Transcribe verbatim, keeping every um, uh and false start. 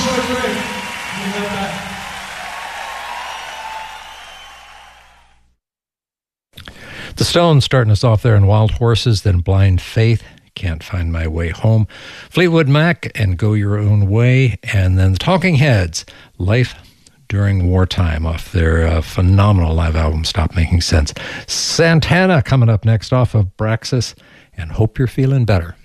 The Stones starting us off there in Wild Horses, then Blind Faith, Can't Find My Way Home, Fleetwood Mac and Go Your Own Way, and then the Talking Heads, Life During Wartime, off their uh, phenomenal live album, Stop Making Sense. Santana coming up next off of Braxis, and Hope You're Feeling Better.